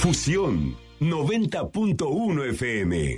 Fusión 90.1 FM.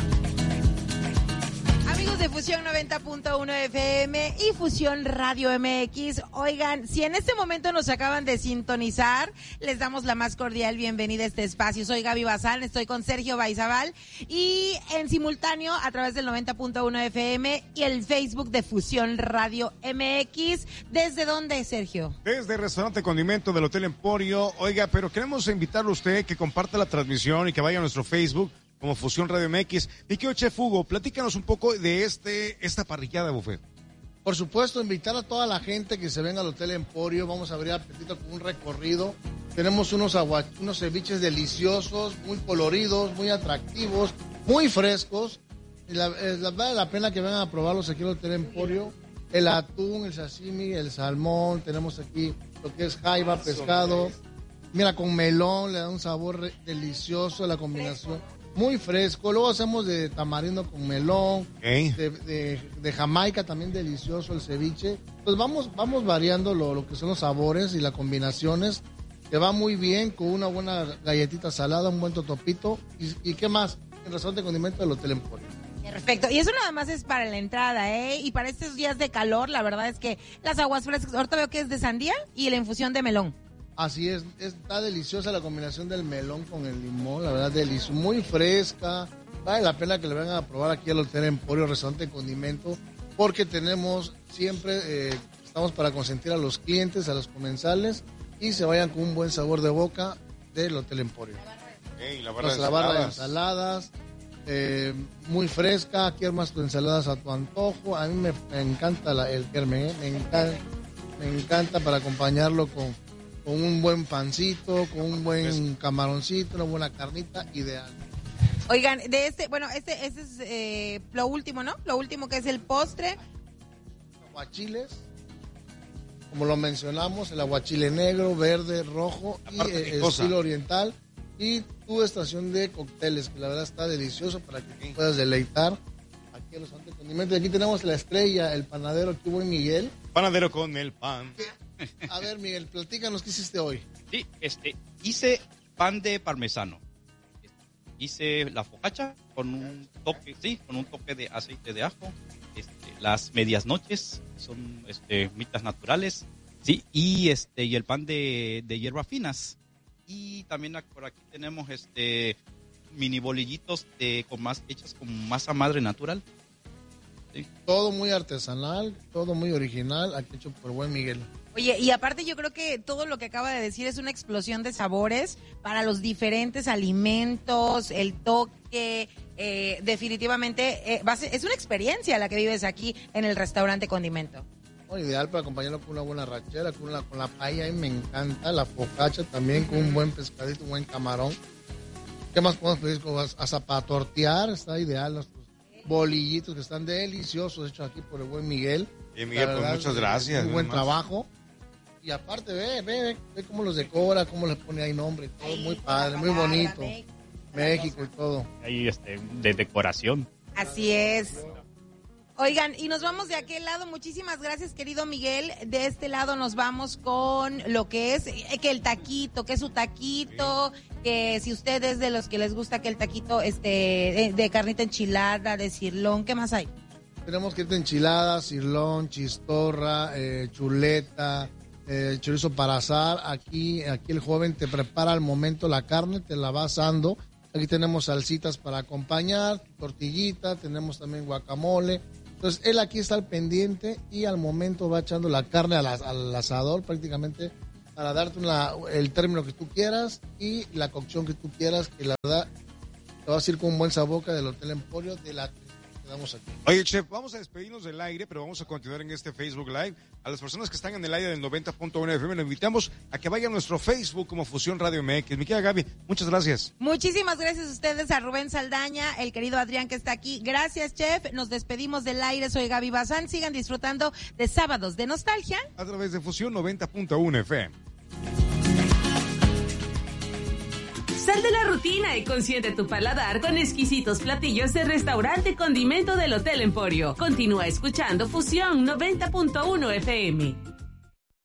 Amigos de Fusión 90.1 FM y Fusión Radio MX, oigan, si en este momento nos acaban de sintonizar, les damos la más cordial bienvenida a este espacio. Soy Gaby Bazán, estoy con Sergio Baizabal y en simultáneo a través del 90.1 FM y el Facebook de Fusión Radio MX. ¿Desde dónde, Sergio? Desde el restaurante Condimento del Hotel Emporio. Oiga, pero queremos invitarle a usted que comparta la transmisión y que vaya a nuestro Facebook como Fusión Radio MX. Mi querido Chef Hugo, platícanos un poco de esta parrillada de buffet. Por supuesto, invitar a toda la gente que se venga al Hotel Emporio. Vamos a abrir apetito con un recorrido. Tenemos unos ceviches deliciosos, muy coloridos, muy atractivos, muy frescos. Vale la pena que vengan a probarlos aquí al Hotel Emporio. El atún, el sashimi, el salmón. Tenemos aquí lo que es jaiba, pescado. Mira, con melón le da un sabor delicioso la combinación. Muy fresco. Luego hacemos de tamarindo con melón, de Jamaica también delicioso el ceviche. Pues vamos variando lo que son los sabores y las combinaciones, que va muy bien con una buena galletita salada, un buen totopito. ¿Y qué más? El restaurante Condimento del Hotel Emporio. Perfecto, y eso nada más es para la entrada, y para estos días de calor, la verdad es que las aguas frescas, ahorita veo que es de sandía y la infusión de melón. Así es, está deliciosa la combinación del melón con el limón, la verdad deliciosa, muy fresca. Vale la pena que le vengan a probar aquí al Hotel Emporio, restaurante Condimento, porque tenemos siempre, estamos para consentir a los clientes, a los comensales, y se vayan con un buen sabor de boca del Hotel Emporio. La barra de ensaladas, muy fresca. Aquí armas tus ensaladas a tu antojo. A mí me encanta el germen, me encanta para acompañarlo con un buen pancito, con un buen camaroncito, una buena carnita, ideal. Oigan, este es lo último, ¿no? Lo último que es el postre. Aguachiles, como lo mencionamos, el aguachile negro, verde, rojo y estilo oriental. Y tu estación de cócteles, que la verdad está delicioso para que te puedas deleitar aquí en los condimentos. Aquí tenemos la estrella, el panadero, aquí buen Miguel. Panadero con el pan. A ver, Miguel, platícanos, ¿qué hiciste hoy? Sí, hice pan de parmesano. Hice la focaccia con un toque de aceite de ajo. Las medias noches son mitas naturales, sí, y el pan de hierbas finas. Y también por aquí tenemos mini bolillitos hechas con masa madre natural. Sí. Todo muy artesanal, todo muy original, aquí hecho por buen Miguel. Oye, y aparte yo creo que todo lo que acaba de decir es una explosión de sabores para los diferentes alimentos, el toque, definitivamente es una experiencia la que vives aquí en el restaurante Condimento. Ideal para acompañarlo con una buena rachera, con la paella, a mí me encanta, la focaccia también, con un buen pescadito, un buen camarón. ¿Qué más podemos pedir? Hasta para tortear, está ideal, nuestros bolillitos que están deliciosos, hechos aquí por el buen Miguel. Miguel, verdad, pues muchas gracias. Un buen trabajo. Y aparte, ve cómo los decora, cómo les pone ahí nombre y todo, muy padre, muy bonito. México y todo. Ahí de decoración. Así es. Oigan, y nos vamos de aquel lado. Muchísimas gracias, querido Miguel. De este lado nos vamos con lo que es que el taquito, que es su taquito, que si usted es de los que les gusta que el taquito de carnita enchilada, de cirlón, ¿qué más hay? Tenemos que enchilada, cirlón, chistorra, chuleta, chorizo para asar. Aquí el joven te prepara al momento la carne, te la va asando. Aquí tenemos salsitas para acompañar, tortillita, tenemos también guacamole. Entonces, él aquí está al pendiente y al momento va echando la carne al asador prácticamente para darte el término que tú quieras y la cocción que tú quieras, que la verdad te vas a ir con un buen sabor del Hotel Emporio de la que damos aquí. Oye, Chef, vamos a despedirnos del aire, pero vamos a continuar en este Facebook Live. A las personas que están en el aire del 90.1 FM, nos invitamos a que vayan a nuestro Facebook como Fusión Radio MX. Mi querida Gaby, muchas gracias. Muchísimas gracias a ustedes, a Rubén Saldaña, el querido Adrián que está aquí. Gracias, Chef. Nos despedimos del aire. Soy Gaby Bazán. Sigan disfrutando de Sábados de Nostalgia a través de Fusión 90.1 FM. Sal de la rutina y consiente tu paladar con exquisitos platillos de restaurante Condimento del Hotel Emporio. Continúa escuchando Fusión 90.1 FM.